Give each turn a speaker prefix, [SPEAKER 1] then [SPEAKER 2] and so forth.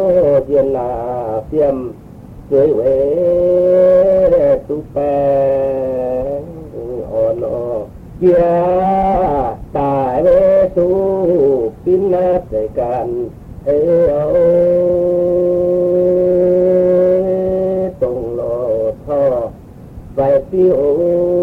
[SPEAKER 1] viên là tiêm dưới huế tu pe on kia tại huế tu pin nát để cạn ê tung lò thọ vài tiêu